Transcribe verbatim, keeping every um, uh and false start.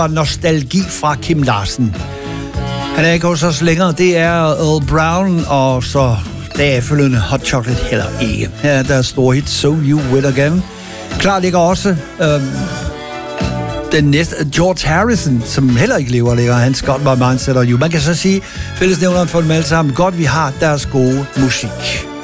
nostalgi fra Kim Larsen. Han er ikke hos os længere. Det er Earl Brown, og så derefterfølgende Hot Chocolate heller ikke. Her er der store hit So You Will Again. Klar ligger også øhm, den næste, George Harrison, som heller ikke lever længere. Han Got My Mindset on You. Man kan så sige, fællesnævneren for dem alle sammen, godt vi har deres gode musik.